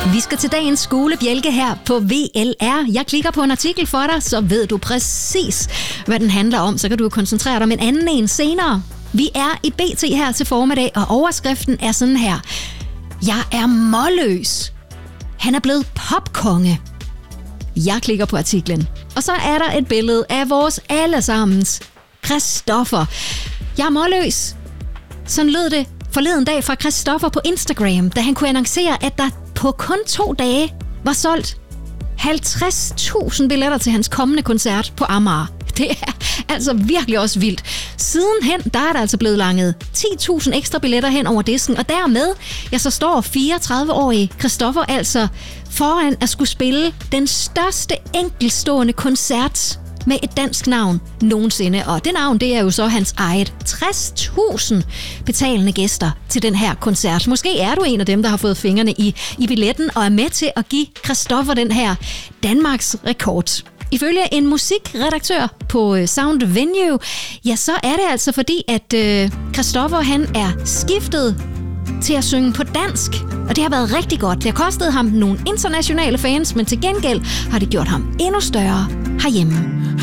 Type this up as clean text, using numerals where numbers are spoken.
Vi skal til dagens skolebjælke her på VLR. Jeg klikker på en artikel for dig, så ved du præcis, hvad den handler om. Så kan du koncentrere dig om en anden en senere. Vi er i BT her til formiddag, og overskriften er sådan her. Jeg er målløs. Han er blevet popkonge. Jeg klikker på artiklen. Og så er der et billede af vores allesammens Christoffer. Jeg er målløs. Sådan lød det forleden dag fra Christoffer på Instagram, da han kunne annoncere, at der på kun 2 dage var solgt 50.000 billetter til hans kommende koncert på Amager. Det er altså virkelig også vildt. Sidenhen, der er der altså blevet langet 10.000 ekstra billetter hen over disken, og dermed, ja, så står 34-årige Christoffer altså foran at skulle spille den største enkeltstående koncert med et dansk navn nogensinde. Og det navn, det er jo så hans eget. 60.000 betalende gæster til den her koncert. Måske er du en af dem, der har fået fingrene i billetten og er med til at give Christoffer den her Danmarks rekord. Ifølge en musikredaktør på Sound Venue, ja, så er det altså fordi, at Christoffer, han er skiftet til at synge på dansk. Og det har været rigtig godt. Det har kostet ham nogle internationale fans, men til gengæld har det gjort ham endnu større herhjemme.